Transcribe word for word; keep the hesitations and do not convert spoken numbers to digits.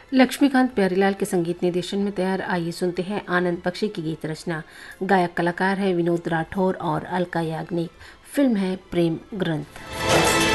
लक्ष्मीकांत प्यारीलाल के संगीत निर्देशन में तैयार, आइए सुनते हैं आनंद बख्शी की गीत रचना। गायक कलाकार है विनोद राठौर और अलका याग्निक। फिल्म है प्रेम ग्रंथ।